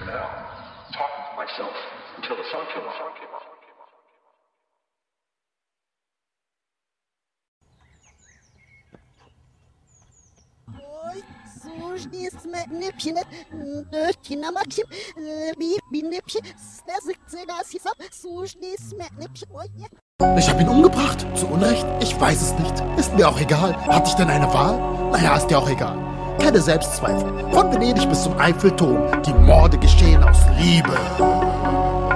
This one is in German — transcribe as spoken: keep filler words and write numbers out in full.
canal, talking to myself until the sun came up. Ой, слушай, сметни пинет, кина максим, би binlepje, stazig zegasifab, слушай, сметни ой. Ich habe ihn umgebracht. Zu Unrecht? Ich weiß es nicht. Ist mir auch egal. Hatte ich denn eine Wahl? Naja, ist dir auch egal. Keine Selbstzweifel. Von Venedig bis zum Eiffelturm. Die Morde geschehen aus Liebe.